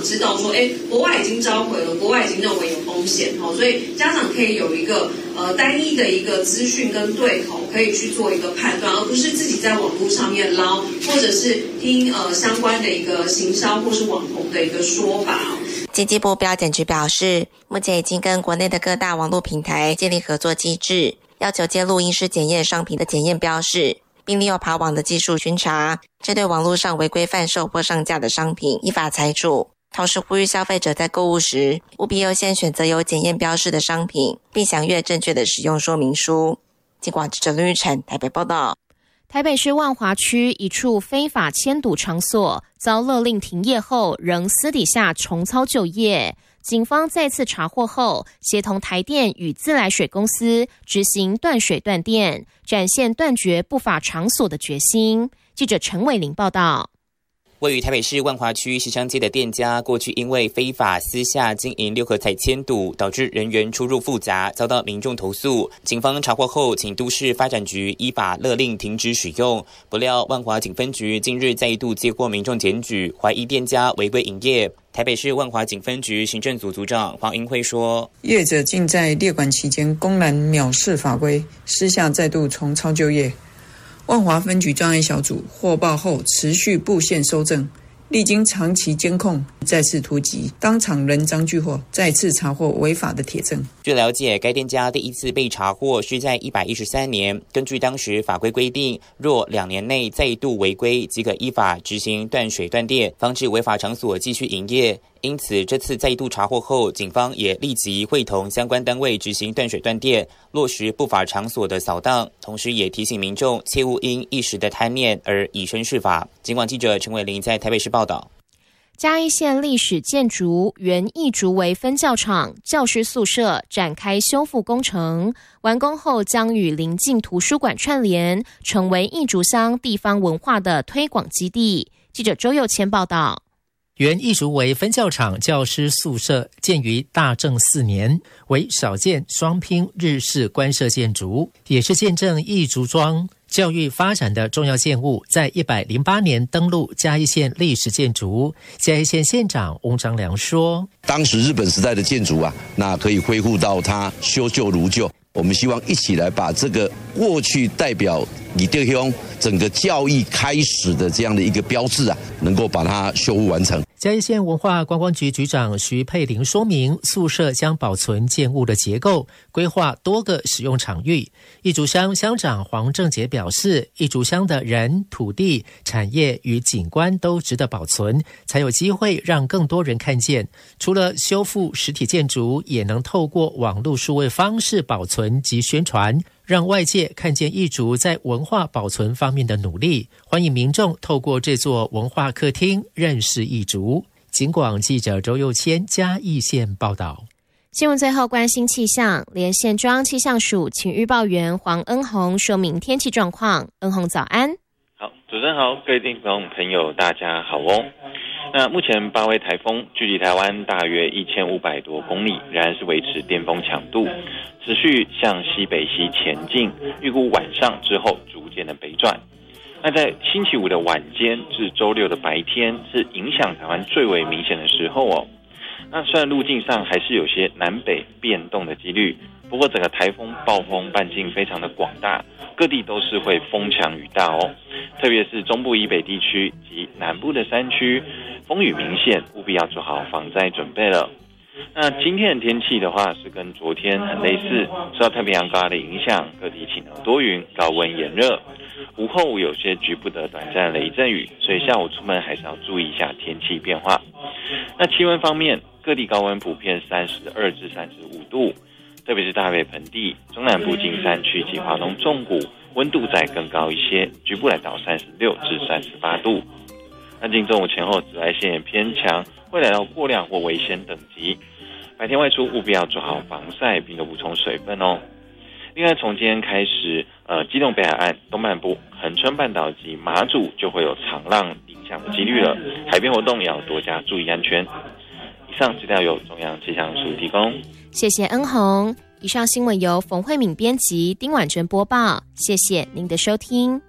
知道说，国外已经召回了，国外已经认为有风险所以家长可以有一个单一的一个资讯跟对口，可以去做一个判断，而不是自己在网络上面捞，或者是听相关的一个行销或是网红的一个说法。 经济部标检局表示，目前已经跟国内的各大网络平台建立合作机制，要求揭露因式检验商品的检验标示，并利用爬网的技术巡查，针对网络上违规贩售或上架的商品依法裁处。同时呼吁消费者在购物时务必优先选择有检验标示的商品，并详阅正确的使用说明书。尽管记者林玉成台北报道。 台北市万华区一处非法签赌场所遭勒令停业后，仍私底下重操旧业。警方再次查获后，协同台电与自来水公司执行断水断电，展现断绝不法场所的决心。记者陈伟玲报道。 位于台北市万华区西昌街的店家，过去因为非法私下经营六合彩签赌，导致人员出入复杂，遭到民众投诉。警方查获后，请都市发展局依法勒令停止使用。不料万华警分局近日再度接获民众检举，怀疑店家违规营业。台北市万华警分局行政组组长黄英辉说：“ 业者竟在列管期间公然藐视法规，私下再度重操旧业。万华分局专案小组获报后持续布线搜证，历经长期监控，再次突击，当场人赃俱获，再次查获违法的铁证。” 据了解，该店家第一次被查获是在113年，根据当时法规规定，若2年内再度违规，即可依法执行断水断电，防止违法场所继续营业。因此，这次再度查获后，警方也立即会同相关单位执行断水断电，落实不法场所的扫荡，同时也提醒民众切勿因一时的贪念而以身试法。警广记者陈伟玲在台北市报道。 嘉义县历史建筑原义竹围分教场教师宿舍展开修复工程，完工后将与邻近图书馆串联，成为义竹乡地方文化的推广基地。记者周佑谦报道。 原义竹围分教场教师宿舍建于大正4年，为少见双拼日式官舍建筑，也是见证义竹庄教育发展的重要建物。在108年登陆嘉义县历史建筑。嘉义县县长翁章良说：“ 当时日本时代的建筑那可以恢复到它修旧如旧。我们希望一起来把这个过去代表李德兄整个教育开始的这样的一个标志能够把它修复完成。” 嘉义县文化观光局局长徐佩玲说明，宿舍将保存建物的结构，规划多个使用场域。义竹乡乡长黄正杰表示，义竹乡的人、土地、产业与景观都值得保存，才有机会让更多人看见。除了修复实体建筑，也能透过网络数位方式保存及宣传，让外界看见义竹在文化保存方面的努力。欢迎民众透过这座文化客厅认识义竹。警广记者周佑谦嘉义县报道。 新闻最后关心气象，连线中央气象署请预报员黄恩宏说明天气状况。恩宏早安。 好，主持人好，各位听众朋友大家好哦。那目前8位台风距离台湾大约1500多公里，仍然是维持巅峰强度，持续向西北西前进，预估晚上之后逐渐的北转。那在星期五的晚间至周六的白天是影响台湾最为明显的时候哦。那虽然路径上还是有些南北变动的几率，不过整个台风暴风半径非常的广大，各地都是会风强雨大哦。特别是中部以北地区及南部的山区，风雨明显，务必要做好防灾准备了。那今天的天气的话是跟昨天很类似，受到太平洋高压的影响，各地晴朗多云，高温炎热。午后有些局部的短暂雷阵雨，所以下午出门还是要注意一下天气变化。那气温方面，各地高温普遍32至35度，特别是大北盆地、中南部近山区及华东纵谷，温度再更高一些，局部来到36至38度。那近中午前后，紫外线也偏强，会来到过量或危险等级。白天外出务必要做好防晒，并补充水分哦。另外，从今天开始，基隆北海岸、东半部、恒春半岛及马祖就会有长浪影响的几率了，海边活动也要多加注意安全。以上资料由中央气象署提供。 谢谢恩宏。以上新闻由冯慧敏编辑，丁婉珍播报。谢谢您的收听。